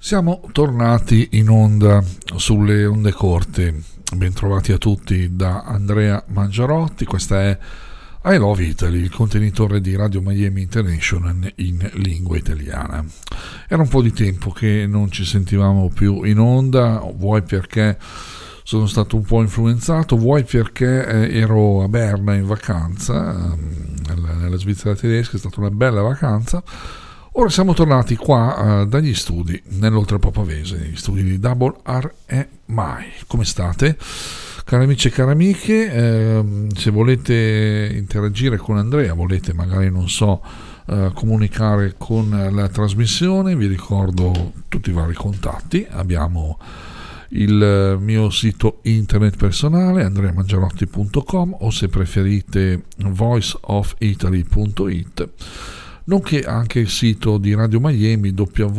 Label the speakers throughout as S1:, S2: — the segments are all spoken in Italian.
S1: Siamo tornati in onda sulle onde corte. Bentrovati a tutti da Andrea Mangiarotti. Questa è I Love Italy, il contenitore di Radio Miami International in lingua italiana. Era un po' di tempo che non ci sentivamo più in onda, vuoi perché sono stato un po' influenzato, vuoi perché ero a Berna in vacanza, nella Svizzera tedesca. È stata una bella vacanza. Ora siamo tornati qua dagli studi nell'Oltrepò Pavese, gli studi di Double RMI. Come state? Cari amici e cari amiche, se volete interagire con Andrea, volete magari, non so, comunicare con la trasmissione, vi ricordo tutti i vari contatti. Abbiamo il mio sito internet personale andreamangiarotti.com o, se preferite, voiceofitaly.it, nonché anche il sito di Radio Miami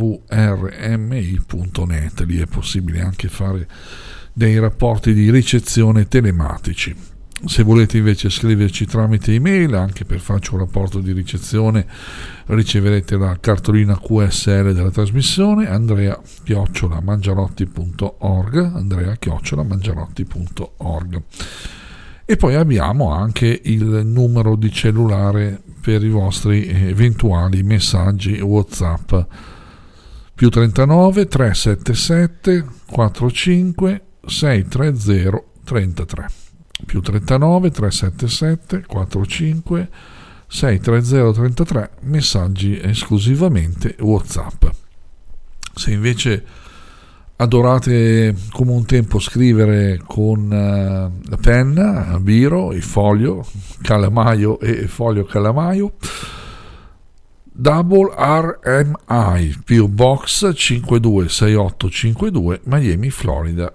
S1: wrmi.net. Lì è possibile anche fare dei rapporti di ricezione telematici. Se volete invece scriverci tramite email, anche per farci un rapporto di ricezione, riceverete la cartolina QSL della trasmissione andrea@mangiarotti.org. E poi abbiamo anche il numero di cellulare per i vostri eventuali messaggi WhatsApp, più 39 377 45 630 33, più 39 377 45 630 33, messaggi esclusivamente WhatsApp. Se invece adorate come un tempo scrivere con la penna, biro, il foglio, calamaio e foglio calamaio, Double RMI, PO Box 526852, Miami, Florida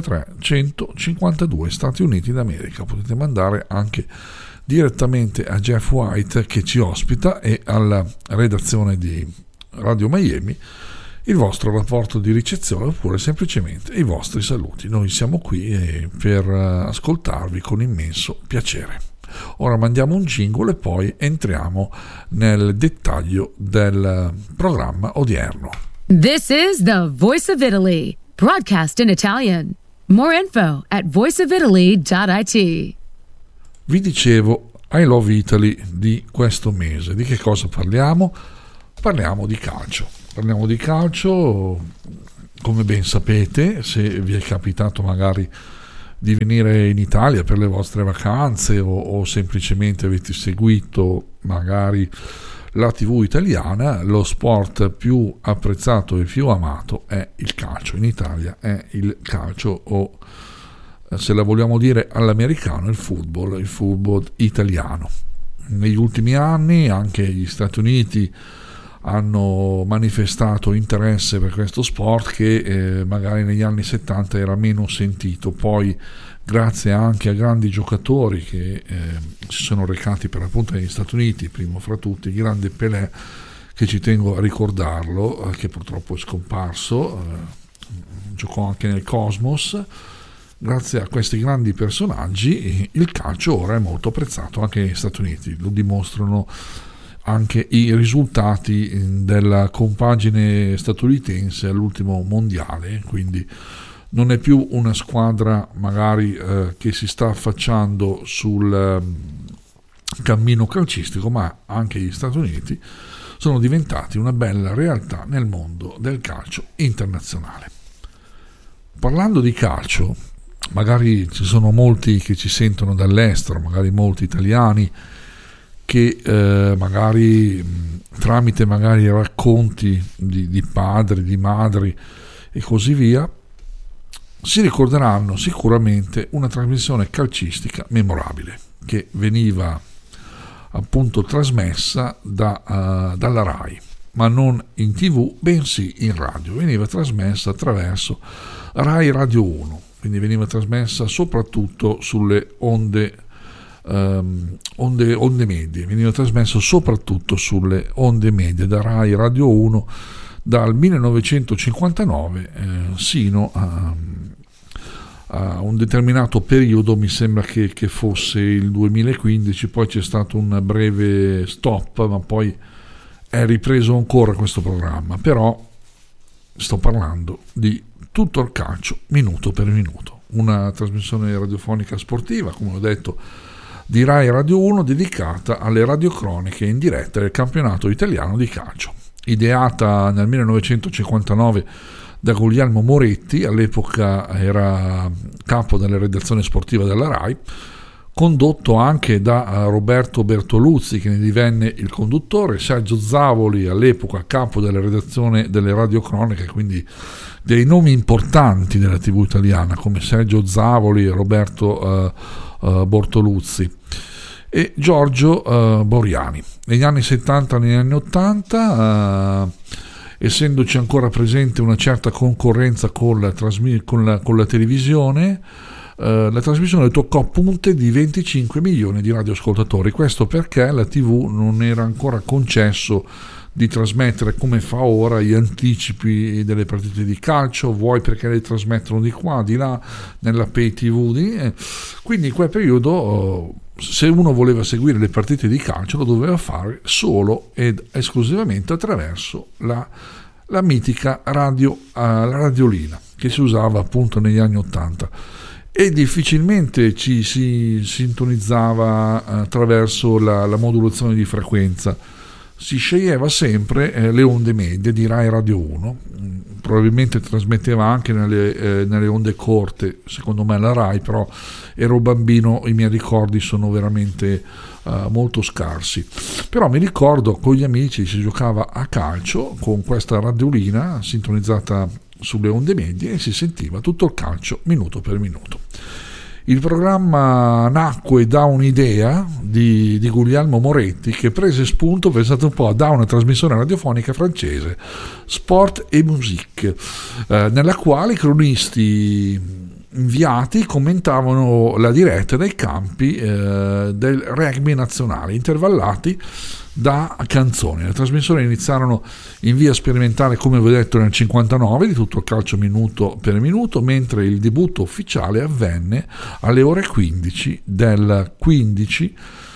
S1: 33152, Stati Uniti d'America. Potete mandare anche direttamente a Jeff White, che ci ospita, e alla redazione di Radio Miami il vostro rapporto di ricezione, oppure semplicemente i vostri saluti. Noi siamo qui per ascoltarvi con immenso piacere. Ora mandiamo un jingle e poi entriamo nel dettaglio del programma odierno.
S2: This is the Voice of Italy, broadcast in Italian. More info at voiceofitaly.it.
S1: Vi dicevo, I Love Italy di questo mese. Di che cosa parliamo? Parliamo di calcio. Parliamo di calcio, come ben sapete, se vi è capitato magari di venire in Italia per le vostre vacanze o semplicemente avete seguito magari la TV italiana, lo sport più apprezzato e più amato è il calcio. In Italia è il calcio, o se la vogliamo dire all'americano, il football italiano. Negli ultimi anni anche gli Stati Uniti hanno manifestato interesse per questo sport che magari negli anni 70 era meno sentito. Poi, grazie anche a grandi giocatori che si sono recati per l'appunto negli Stati Uniti, primo fra tutti il grande Pelé, che ci tengo a ricordarlo, che purtroppo è scomparso, giocò anche nel Cosmos. Grazie a questi grandi personaggi il calcio ora è molto apprezzato anche negli Stati Uniti. Lo dimostrano anche i risultati della compagine statunitense all'ultimo mondiale. Quindi non è più una squadra magari che si sta affacciando sul cammino calcistico, ma anche gli Stati Uniti sono diventati una bella realtà nel mondo del calcio internazionale. Parlando di calcio, magari ci sono molti che ci sentono dall'estero, magari molti italiani, che magari tramite magari racconti di padri, di madri e così via, si ricorderanno sicuramente una trasmissione calcistica memorabile che veniva appunto trasmessa dalla RAI, ma non in TV, bensì in radio. Veniva trasmessa attraverso RAI Radio 1, quindi veniva trasmessa soprattutto sulle onde medie, veniva trasmesso soprattutto sulle onde medie da RAI Radio 1 dal 1959 sino a un determinato periodo, mi sembra che fosse il 2015. Poi c'è stato un breve stop, ma poi è ripreso ancora questo programma. Però sto parlando di Tutto il calcio minuto per minuto, una trasmissione radiofonica sportiva, come ho detto, di Rai Radio 1, dedicata alle radiocroniche in diretta del campionato italiano di calcio. Ideata nel 1959 da Guglielmo Moretti, all'epoca era capo della redazione sportiva della Rai, condotto anche da Roberto Bertoluzzi, che ne divenne il conduttore, Sergio Zavoli, all'epoca capo della redazione delle radiocroniche, quindi dei nomi importanti della TV italiana come Sergio Zavoli e Roberto Bertoluzzi, e Giorgio Boriani. Negli anni 70 e negli anni 80, essendoci ancora presente una certa concorrenza con la televisione, la trasmissione toccò punte di 25 milioni di radioascoltatori. Questo perché la TV non era ancora concesso di trasmettere come fa ora gli anticipi delle partite di calcio, vuoi perché le trasmettono di qua, di là, nella pay TV. Quindi in quel periodo, se uno voleva seguire le partite di calcio, lo doveva fare solo ed esclusivamente attraverso la mitica la radiolina, che si usava appunto negli anni 80. E difficilmente ci si sintonizzava attraverso la modulazione di frequenza. Si sceglieva sempre le onde medie di Rai Radio 1, probabilmente trasmetteva anche nelle onde corte, secondo me la Rai, però ero bambino, i miei ricordi sono veramente molto scarsi. Però mi ricordo con gli amici si giocava a calcio con questa radiolina sintonizzata sulle onde medie e si sentiva tutto il calcio minuto per minuto. Il programma nacque da un'idea di Guglielmo Moretti, che prese spunto, pensate un po', da una trasmissione radiofonica francese, Sport et Musique, nella quale i cronisti inviati commentavano la diretta dei campi del rugby nazionale, intervallati da canzoni. Le trasmissioni iniziarono in via sperimentale, come vi ho detto, nel 59, di tutto il calcio minuto per minuto, mentre il debutto ufficiale avvenne alle ore 15 del 15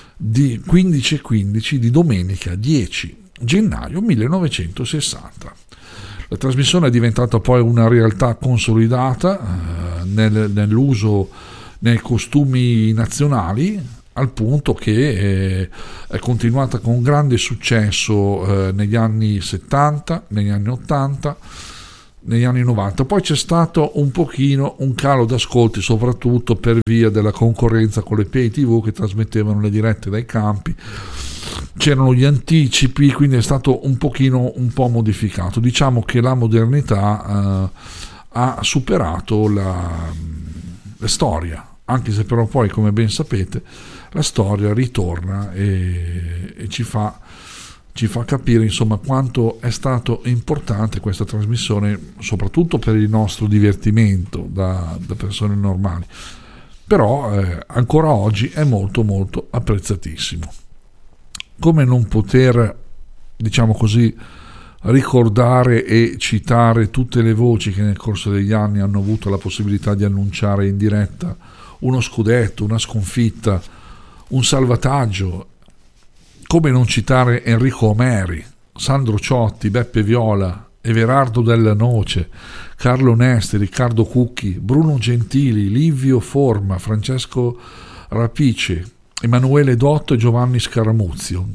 S1: di domenica 10 gennaio 1960. La trasmissione è diventata poi una realtà consolidata nell'uso nei costumi nazionali, al punto che è continuata con grande successo negli anni 70, negli anni 80, negli anni 90. Poi c'è stato un pochino un calo d'ascolti, soprattutto per via della concorrenza con le pay TV che trasmettevano le dirette dai campi. C'erano gli anticipi, quindi è stato un po' modificato. Diciamo che la modernità ha superato la storia, anche se però poi, come ben sapete, la storia ritorna e ci fa capire, insomma, quanto è stato importante questa trasmissione, soprattutto per il nostro divertimento da persone normali. Però ancora oggi è molto molto apprezzatissimo. Come non poter, diciamo così, ricordare e citare tutte le voci che nel corso degli anni hanno avuto la possibilità di annunciare in diretta uno scudetto, una sconfitta, un salvataggio. Come non citare Enrico Omeri, Sandro Ciotti, Beppe Viola, Everardo Della Noce, Carlo Nesti, Riccardo Cucchi, Bruno Gentili, Livio Forma, Francesco Rapice, Emanuele Dotto e Giovanni Scaramuzzino.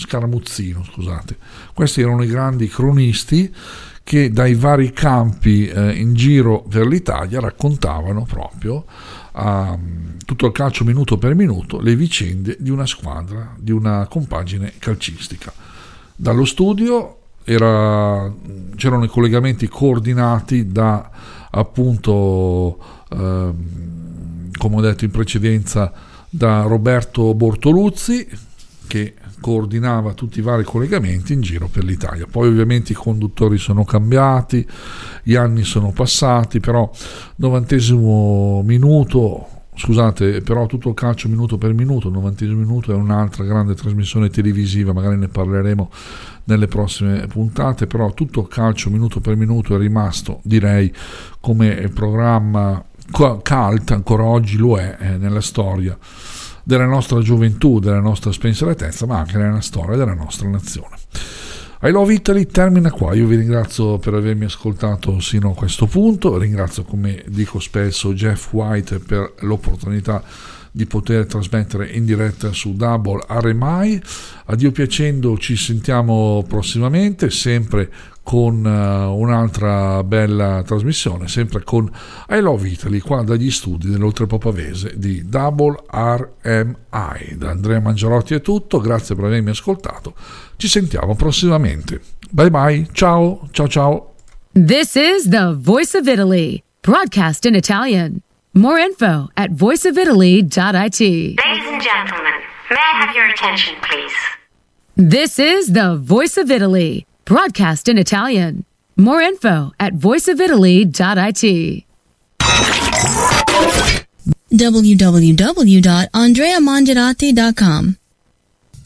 S1: Questi erano i grandi cronisti che dai vari campi in giro per l'Italia raccontavano proprio tutto il calcio minuto per minuto le vicende di una squadra, di una compagine calcistica. Dallo studio c'erano i collegamenti coordinati da, appunto, come ho detto in precedenza, da Roberto Bortoluzzi, che coordinava tutti i vari collegamenti in giro per l'Italia. Poi ovviamente i conduttori sono cambiati, gli anni sono passati, però 90° minuto, scusate, però tutto il calcio minuto per minuto, il 90° minuto è un'altra grande trasmissione televisiva, magari ne parleremo nelle prossime puntate, però tutto il calcio minuto per minuto è rimasto, direi, come programma cult, ancora oggi lo è nella storia della nostra gioventù, della nostra spensieratezza, ma anche nella storia della nostra nazione. I Love Italy termina qua. Io vi ringrazio per avermi ascoltato sino a questo punto, ringrazio, come dico spesso, Jeff White per l'opportunità di poter trasmettere in diretta su Double RMI. A Dio piacendo ci sentiamo prossimamente, sempre con un'altra bella trasmissione, sempre con I Love Italy, qua dagli studi dell'Oltrepò Pavese di Double RMI. Da Andrea Mangiarotti è tutto, grazie per avermi ascoltato, ci sentiamo prossimamente, bye bye, ciao ciao ciao.
S2: This is the Voice of Italy, broadcast in Italian. More info at voiceofitaly.it.
S3: Ladies and gentlemen, may I have your attention, please?
S2: This is the Voice of Italy, broadcast in Italian. More info at voiceofitaly.it.
S4: www.andreamangiarotti.com